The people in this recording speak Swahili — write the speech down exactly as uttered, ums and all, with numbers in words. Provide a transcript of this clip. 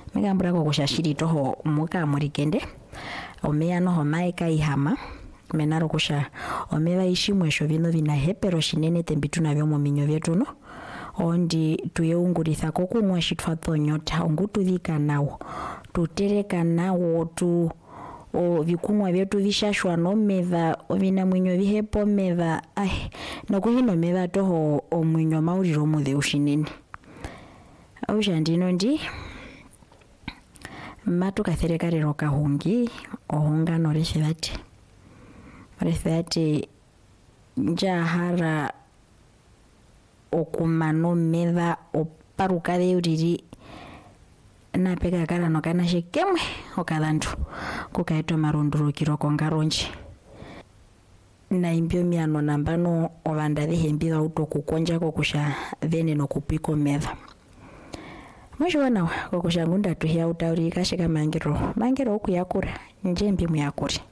megambura kokushashiri toho muka murikende omeya noho maeka ihama menaro kusha omeva ishimwe sho vino vina hepero shinene tembitu navyo mominyo vyetu no ondi tuyeungulitha kokumwa shitwato nyota ongutu dhika nawo tutereka nawo tu o vikumwa vyetu vishashwa nomeva ovinamwinyo vihepo meva ai nokuhino meva toho omwinyo mauliro mudhe ushinene aushandino ndi matuka thereka kahungi ohunga norethati orethati njahara okumano meva oparuka deuriri napeka kala nokana shekemwe okalandu kukaeto marundurukiro kongaronje na imbio miano nambano ovanda dhehembiwa auto kukonja kokusha vene nokupiko meva mwisho wana kokusha ngunda tuhia utauri kashika mangiro mangiro ukuyakura njembi muyakuri